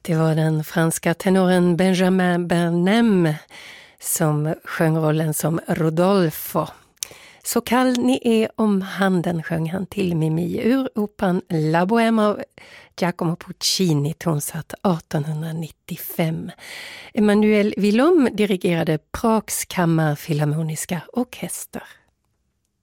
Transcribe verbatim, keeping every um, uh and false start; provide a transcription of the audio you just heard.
Det var den franska tenoren Benjamin Bernheim som sjöng rollen som Rodolfo. Så kall ni är om handen sjöng han till Mimi ur operan La Bohème av Giacomo Puccini, tonsatt arton nittiofem. Emanuel Villaume dirigerade Prags kammarfilharmoniska orkester.